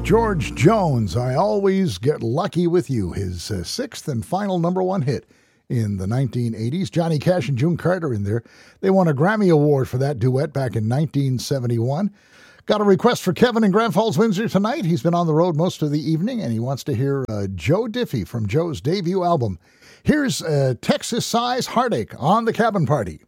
George Jones, I Always Get Lucky With You, his sixth and final number one hit in the 1980s. Johnny Cash and June Carter in there. They won a Grammy Award for that duet back in 1971. Got a request for Kevin in Grand Falls, Windsor tonight. He's been on the road most of the evening, and he wants to hear Joe Diffie from Joe's debut album. Here's Texas Size Heartache on the Cabin Party.